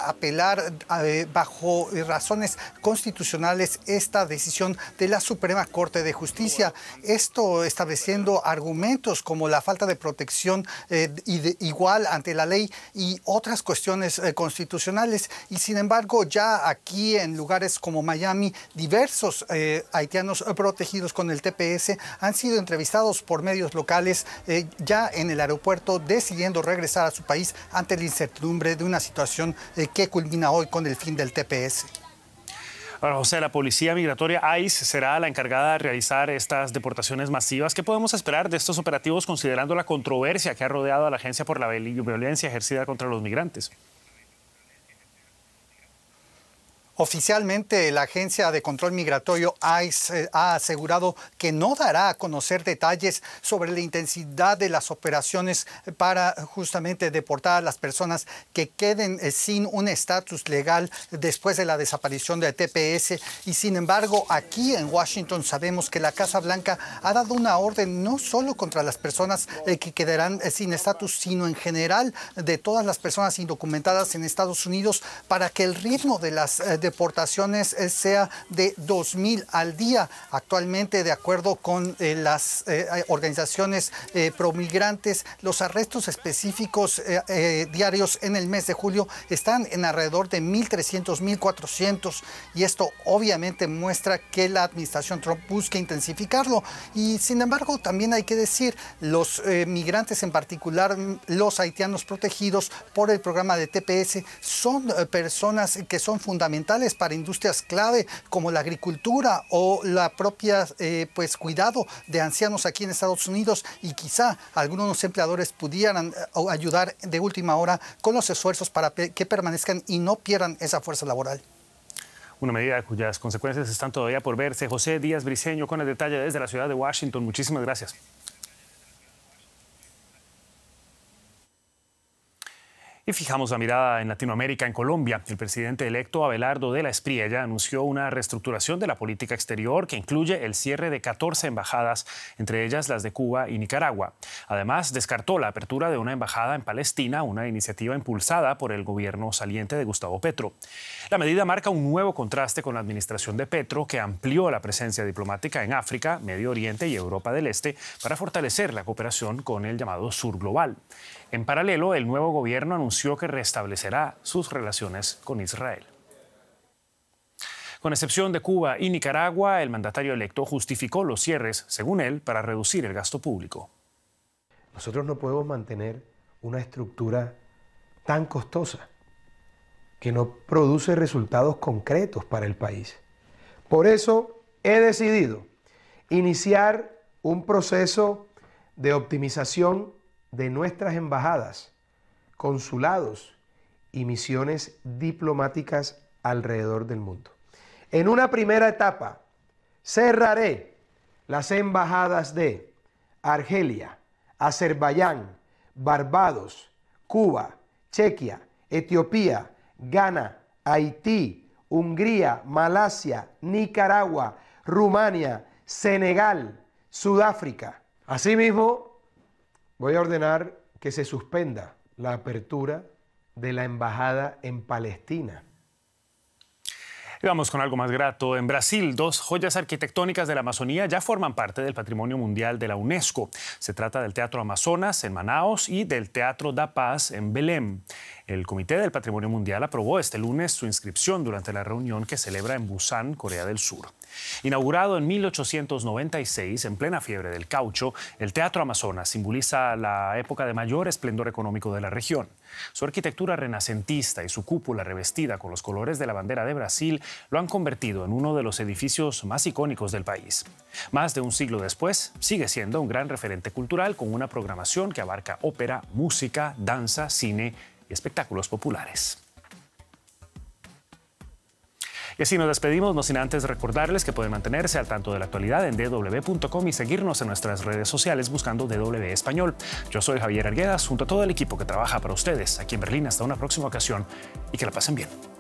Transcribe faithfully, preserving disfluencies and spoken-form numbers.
podría apelar eh, bajo razones constitucionales esta decisión de la Suprema Corte de Justicia. Esto estableciendo argumentos como la falta de protección eh, y de, igual ante la ley y otras cuestiones eh, constitucionales. Y sin embargo, ya aquí en lugares como Miami, diversos eh, haitianos protegidos con el T P S han sido entrevistados por medios locales eh, ya en el aeropuerto, decidiendo regresar a su país ante la incertidumbre de una situación eh, que culmina hoy con el fin del T P S. Ahora, José, la Policía Migratoria I C E será la encargada de realizar estas deportaciones masivas. ¿Qué podemos esperar de estos operativos considerando la controversia que ha rodeado a la agencia por la violencia ejercida contra los migrantes? Oficialmente, la Agencia de Control Migratorio I C E ha asegurado que no dará a conocer detalles sobre la intensidad de las operaciones para justamente deportar a las personas que queden sin un estatus legal después de la desaparición del T P S. Y sin embargo, aquí en Washington sabemos que la Casa Blanca ha dado una orden no solo contra las personas que quedarán sin estatus, sino en general de todas las personas indocumentadas en Estados Unidos, para que el ritmo de las deportaciones sea de dos mil al día. Actualmente, de acuerdo con eh, las eh, organizaciones eh, promigrantes, los arrestos específicos eh, eh, diarios en el mes de julio están en alrededor de mil trescientos, mil cuatrocientos, y esto obviamente muestra que la administración Trump busca intensificarlo. Y sin embargo, también hay que decir, los eh, migrantes, en particular los haitianos protegidos por el programa de T P S, son eh, personas que son fundamentales para industrias clave como la agricultura o la propia eh, pues cuidado de ancianos aquí en Estados Unidos, y quizá algunos empleadores pudieran eh, ayudar de última hora con los esfuerzos para que permanezcan y no pierdan esa fuerza laboral. Una medida cuyas consecuencias están todavía por verse. José Díaz Briceño con el detalle desde la ciudad de Washington. Muchísimas gracias. Y fijamos la mirada en Latinoamérica, en Colombia. El presidente electo Abelardo de la Espriella anunció una reestructuración de la política exterior que incluye el cierre de catorce embajadas, entre ellas las de Cuba y Nicaragua. Además, descartó la apertura de una embajada en Palestina, una iniciativa impulsada por el gobierno saliente de Gustavo Petro. La medida marca un nuevo contraste con la administración de Petro, que amplió la presencia diplomática en África, Medio Oriente y Europa del Este para fortalecer la cooperación con el llamado Sur Global. En paralelo, el nuevo gobierno anunció que restablecerá sus relaciones con Israel. Con excepción de Cuba y Nicaragua, el mandatario electo justificó los cierres, según él, para reducir el gasto público. Nosotros no podemos mantener una estructura tan costosa que no produce resultados concretos para el país. Por eso he decidido iniciar un proceso de optimización de nuestras embajadas, consulados y misiones diplomáticas alrededor del mundo. En una primera etapa, cerraré las embajadas de Argelia, Azerbaiyán, Barbados, Cuba, Chequia, Etiopía, Ghana, Haití, Hungría, Malasia, Nicaragua, Rumania, Senegal, Sudáfrica. Asimismo, voy a ordenar que se suspenda la apertura de la embajada en Palestina. Y vamos con algo más grato. En Brasil, dos joyas arquitectónicas de la Amazonía ya forman parte del Patrimonio Mundial de la UNESCO. Se trata del Teatro Amazonas en Manaos y del Teatro da Paz en Belém. El Comité del Patrimonio Mundial aprobó este lunes su inscripción durante la reunión que celebra en Busan, Corea del Sur. Inaugurado en mil ochocientos noventa y seis, en plena fiebre del caucho, el Teatro Amazonas simboliza la época de mayor esplendor económico de la región. Su arquitectura renacentista y su cúpula revestida con los colores de la bandera de Brasil lo han convertido en uno de los edificios más icónicos del país. Más de un siglo después, sigue siendo un gran referente cultural con una programación que abarca ópera, música, danza, cine y espectáculos populares. Y así nos despedimos, no sin antes recordarles que pueden mantenerse al tanto de la actualidad en d w punto com y seguirnos en nuestras redes sociales buscando D W Español. Yo soy Javier Arguedas, junto a todo el equipo que trabaja para ustedes aquí en Berlín. Hasta una próxima ocasión y que la pasen bien.